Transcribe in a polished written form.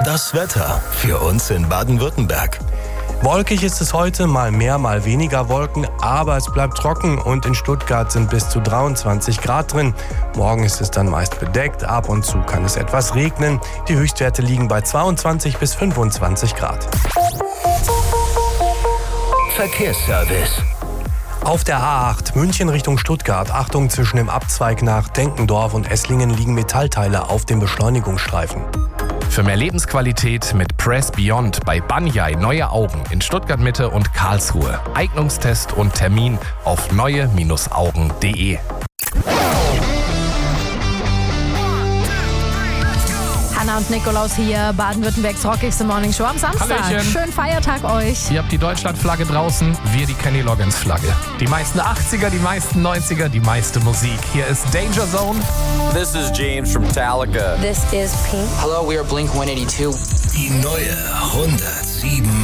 Das Wetter für uns in Baden-Württemberg. Wolkig ist es heute, mal mehr, mal weniger Wolken, aber es bleibt trocken und in Stuttgart sind bis zu 23 Grad drin. Morgen ist es dann meist bedeckt, ab und zu kann es etwas regnen. Die Höchstwerte liegen bei 22 bis 25 Grad. Verkehrsservice. Auf der A8 München Richtung Stuttgart, Achtung, zwischen dem Abzweig nach Denkendorf und Esslingen liegen Metallteile auf dem Beschleunigungsstreifen. Für mehr Lebensqualität mit Press Beyond bei Banyai Neue Augen in Stuttgart Mitte und Karlsruhe. Eignungstest und Termin auf neue-augen.de. Hanna und Nikolaus hier, Baden-Württembergs rockigste Morningshow am Samstag. Hallöchen. Schönen Feiertag euch. Ihr habt die Deutschlandflagge draußen, wir die Kenny Loggins Flagge. Die meisten 80er, die meisten 90er, die meiste Musik. Hier ist Danger Zone. This is James from Metallica. This is Pink. Hello, we are Blink-182. Die neue 107